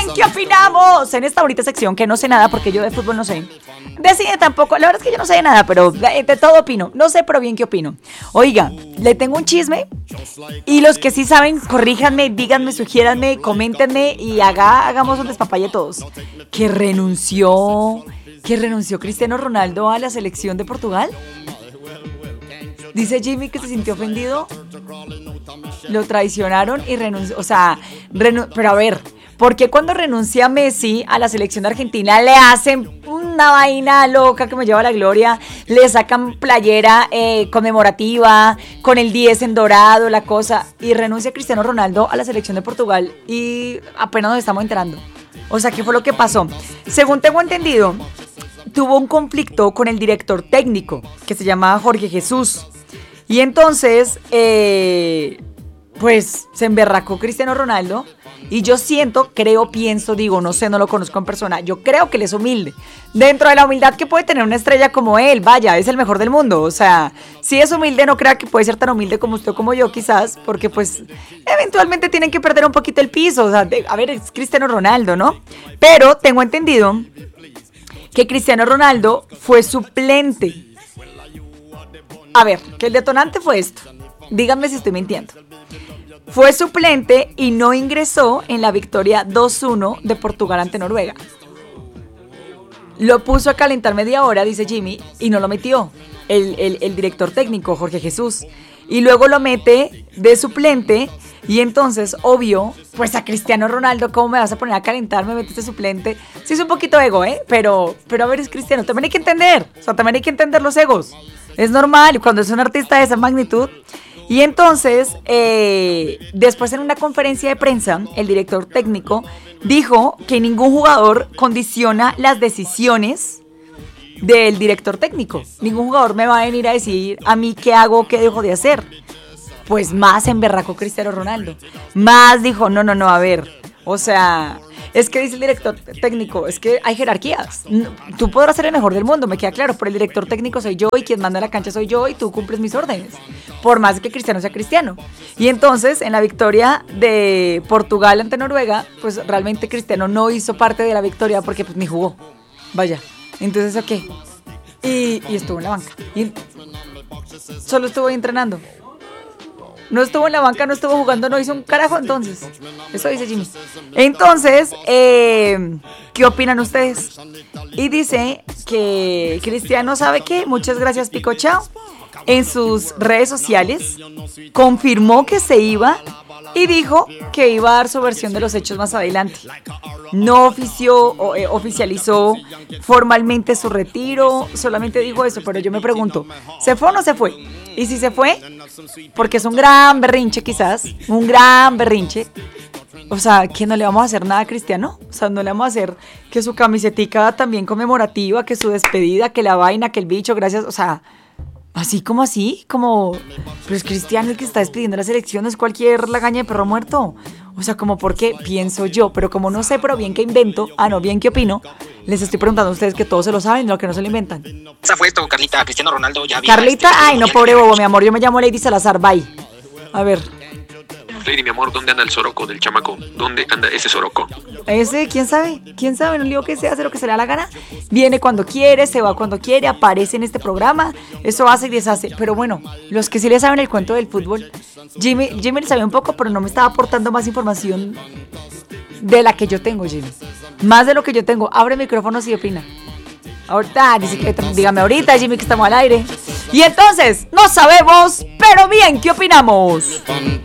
bien, ¿qué opinamos? En esta bonita sección que no sé nada porque yo de fútbol no sé. De cine tampoco, la verdad es que yo no sé de nada, pero de todo opino. No sé, pero bien qué opino. Oiga, le tengo un chisme y los que sí saben, corríjanme, díganme, sugiéranme, coméntenme y hagamos un despapalle todos. Que renunció Cristiano Ronaldo a la selección de Portugal. Dice Jimmy que se sintió ofendido, lo traicionaron y renunció, o sea, pero a ver, ¿por qué cuando renuncia Messi a la selección de Argentina le hacen una vaina loca que me lleva a la gloria? Le sacan playera conmemorativa, con el 10 en dorado, la cosa, y renuncia Cristiano Ronaldo a la selección de Portugal y apenas nos estamos enterando. O sea, ¿qué fue lo que pasó? Según tengo entendido, tuvo un conflicto con el director técnico, que se llamaba Jorge Jesús. Y entonces, pues se emberracó Cristiano Ronaldo. Y yo pienso, no sé, no lo conozco en persona. Yo creo que él es humilde. Dentro de la humildad que puede tener una estrella como él, vaya, es el mejor del mundo. O sea, si es humilde, no crea que puede ser tan humilde como usted o como yo, quizás. Porque pues, eventualmente tienen que perder un poquito el piso. O sea, a ver, es Cristiano Ronaldo, ¿no? Pero tengo entendido que Cristiano Ronaldo fue suplente. A ver, que el detonante fue esto. Díganme si estoy mintiendo. Fue suplente y no ingresó en la victoria 2-1 de Portugal ante Noruega. Lo puso a calentar media hora, dice Jimmy, y no lo metió el director técnico, Jorge Jesús. Y luego lo mete de suplente. Y entonces, obvio, pues a Cristiano Ronaldo, ¿cómo me vas a poner a calentar? Me metiste suplente. Sí, es un poquito ego, pero a ver, es Cristiano. También hay que entender. O sea, también hay que entender los egos. Es normal cuando es un artista de esa magnitud. Y entonces, después en una conferencia de prensa, el director técnico dijo que ningún jugador condiciona las decisiones del director técnico. Ningún jugador me va a venir a decir a mí qué hago, qué dejo de hacer. Pues más emberracó Cristiano Ronaldo. Más dijo, no, a ver. O sea, es que dice el director técnico, es que hay jerarquías. Tú podrás ser el mejor del mundo, me queda claro, pero el director técnico soy yo y quien manda la cancha soy yo y tú cumples mis órdenes. Por más que Cristiano sea Cristiano. Y entonces, en la victoria de Portugal ante Noruega, pues realmente Cristiano no hizo parte de la victoria porque pues ni jugó. Vaya. Entonces, ¿qué? Y estuvo en la banca. Y solo estuvo ahí entrenando. No estuvo en la banca, no estuvo jugando, no hizo un carajo entonces. Eso dice Jimmy. Entonces, ¿qué opinan ustedes? Y dice que Cristiano, ¿sabe qué? Muchas gracias, Pico, chao. En sus redes sociales confirmó que se iba y dijo que iba a dar su versión de los hechos más adelante. No oficializó formalmente su retiro, solamente dijo eso, pero yo me pregunto, ¿se fue o no se fue? Y si se fue, porque es un gran berrinche quizás, un gran berrinche, o sea, que no le vamos a hacer nada a Cristiano, o sea, no le vamos a hacer que su camisetica también conmemorativa, que su despedida, que la vaina, que el bicho, gracias, o sea, como, pero es Cristiano el que está despidiendo las elecciones, cualquier lagaña de perro muerto. O sea, como porque pienso yo, pero como no sé, pero bien que invento, bien que opino, les estoy preguntando a ustedes que todos se lo saben, lo que no se lo inventan. Esa fue esto, Carlita, Cristiano Ronaldo ya había... Carlita, ay, no, pobre bobo, mi amor, yo me llamo Lady Salazar, bye. A ver. Lady, mi amor, ¿dónde anda el soroco del chamaco? ¿Dónde anda ese soroco? Ese, ¿quién sabe? ¿Quién sabe? No le digo que se hace lo que se le da la gana. Viene cuando quiere, se va cuando quiere, aparece en este programa. Eso hace y deshace. Pero bueno, los que sí le saben el cuento del fútbol, Jimmy le sabía un poco, pero no me estaba aportando más información de la que yo tengo, Jimmy. Más de lo que yo tengo. Abre micrófonos y opina. Ahorita, dígame ahorita, Jimmy, que estamos al aire. Y entonces, no sabemos, pero bien, ¿qué opinamos?